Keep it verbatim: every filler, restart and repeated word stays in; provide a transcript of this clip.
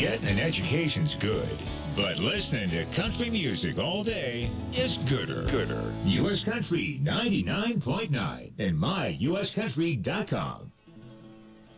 Getting an education's good, but listening to country music all day is gooder. Gooder. U S Country ninety-nine point nine and my U S country dot com.